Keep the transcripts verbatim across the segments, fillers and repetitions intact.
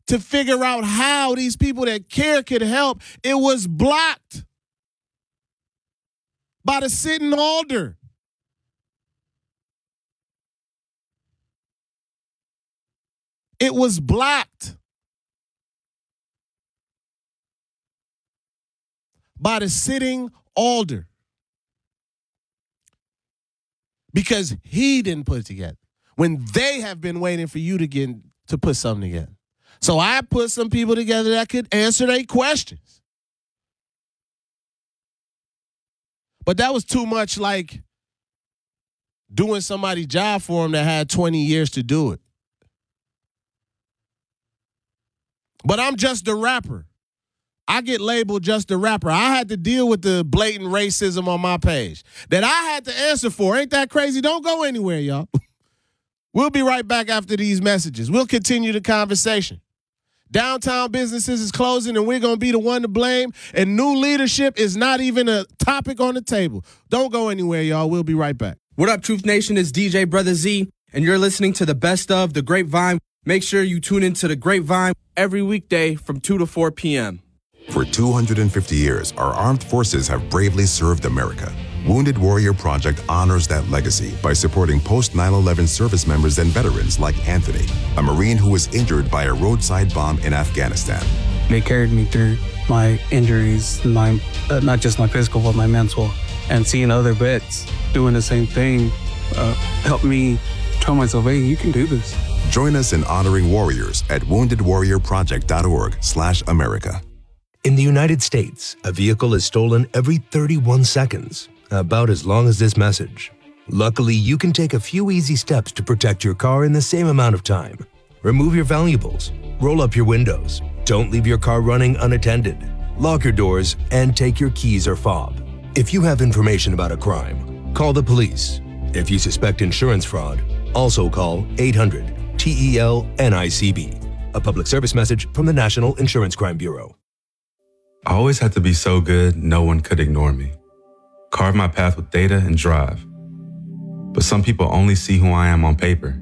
to figure out how these people that care could help. It was blocked by the sitting alder. It was blocked by the sitting alder because he didn't put it together when they have been waiting for you to get to put something together. So I put some people together that could answer their questions. But that was too much like doing somebody's job for them that had twenty years to do it. But I'm just a rapper. I get labeled just a rapper. I had to deal with the blatant racism on my page that I had to answer for. Ain't that crazy? Don't go anywhere, y'all. We'll be right back after these messages. We'll continue the conversation. Downtown businesses is closing, and we're going to be the one to blame. And new leadership is not even a topic on the table. Don't go anywhere, y'all. We'll be right back. What up, Truth Nation? It's D J Brother Z, and you're listening to the best of The Grapevine. Make sure you tune into The Grapevine every weekday from two to four p.m. For two hundred fifty years, our armed forces have bravely served America. Wounded Warrior Project honors that legacy by supporting post nine eleven service members and veterans like Anthony, a Marine who was injured by a roadside bomb in Afghanistan. They carried me through my injuries, my uh, not just my physical, but my mental. And seeing other vets doing the same thing uh, helped me tell myself, hey, you can do this. Join us in honoring warriors at wounded warrior project dot org slash America. In the United States, a vehicle is stolen every thirty-one seconds, about as long as this message. Luckily, you can take a few easy steps to protect your car in the same amount of time. Remove your valuables, roll up your windows, don't leave your car running unattended, lock your doors, and take your keys or fob. If you have information about a crime, call the police. If you suspect insurance fraud, also call eight hundred T E L N I C B. A public service message from the National Insurance Crime Bureau. I always had to be so good, no one could ignore me. Carve my path with data and drive. But some people only see who I am on paper.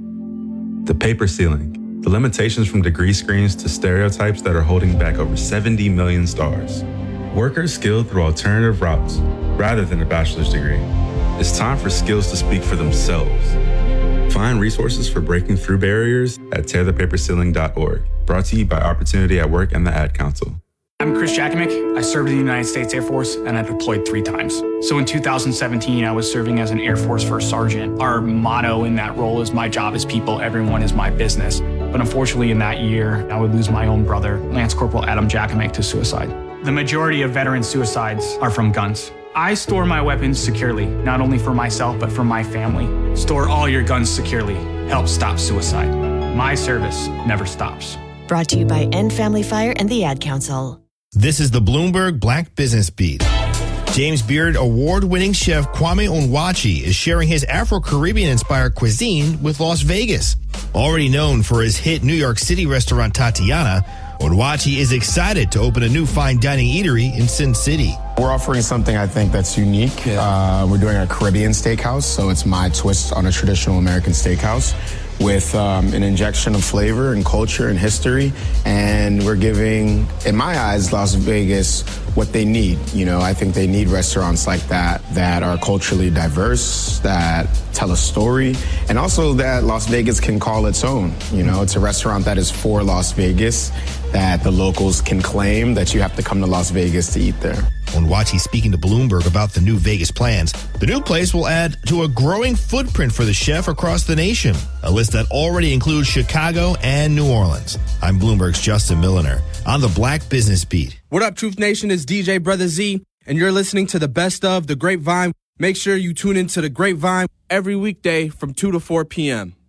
The paper ceiling, the limitations from degree screens to stereotypes that are holding back over seventy million stars. Workers skilled through alternative routes rather than a bachelor's degree. It's time for skills to speak for themselves. Find resources for breaking through barriers at tear the paper ceiling dot org. Brought to you by Opportunity at Work and the Ad Council. I'm Chris Jakimick. I served in the United States Air Force, and I deployed three times. So in two thousand seventeen, I was serving as an Air Force First Sergeant. Our motto in that role is, my job is people, everyone is my business. But unfortunately, in that year, I would lose my own brother, Lance Corporal Adam Jakimick, to suicide. The majority of veteran suicides are from guns. I store my weapons securely, not only for myself, but for my family. Store all your guns securely. Help stop suicide. My service never stops. Brought to you by End Family Fire and the Ad Council. This is the Bloomberg Black Business Beat. James Beard award-winning chef Kwame Onwuachi is sharing his Afro-Caribbean-inspired cuisine with Las Vegas. Already known for his hit New York City restaurant Tatiana, Onwuachi is excited to open a new fine dining eatery in Sin City. We're offering something I think that's unique. Yeah. Uh, we're doing a Caribbean steakhouse, so it's my twist on a traditional American steakhouse, with um, an injection of flavor and culture and history. And we're giving, in my eyes, Las Vegas what they need. You know, I think they need restaurants like that, that are culturally diverse, that tell a story, and also that Las Vegas can call its own. You know, it's a restaurant that is for Las Vegas, that the locals can claim that you have to come to Las Vegas to eat there. Onwuachi speaking to Bloomberg about the new Vegas plans. The new place will add to a growing footprint for the chef across the nation, a list that already includes Chicago and New Orleans. I'm Bloomberg's Justin Milliner on the Black Business Beat. What up, Truth Nation? It's D J Brother Z, and you're listening to the best of The Grapevine. Make sure you tune into The Grapevine every weekday from two to four p.m.